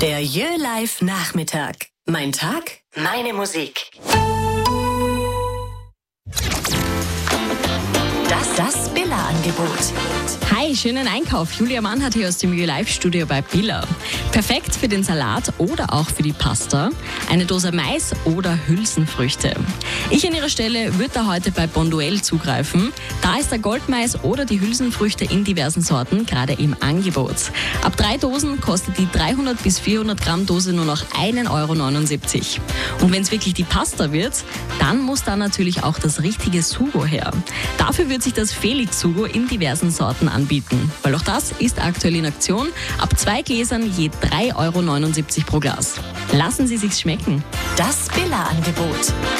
Der Jö-Live Nachmittag. Mein Tag, meine Musik. Das Billa-Angebot. Hi, schönen Einkauf. Julia Mannhardt hier aus dem Jö-Live-Studio bei Billa. Perfekt für den Salat oder auch für die Pasta. Eine Dose Mais oder Hülsenfrüchte. Ich an Ihrer Stelle würde da heute bei Bonduelle zugreifen. Da ist der Goldmais oder die Hülsenfrüchte in diversen Sorten gerade im Angebot. Ab 3 Dosen kostet die 300 bis 400 Gramm Dose nur noch 1,79 Euro. Und wenn es wirklich die Pasta wird, dann muss da natürlich auch das richtige Sugo her. Dafür wird sich das Felix Sugo in diversen Sorten anbieten. Weil auch das ist aktuell in Aktion. Ab 2 Gläsern je 3,79 Euro pro Glas. Lassen Sie sich's schmecken. Das Billa-Angebot.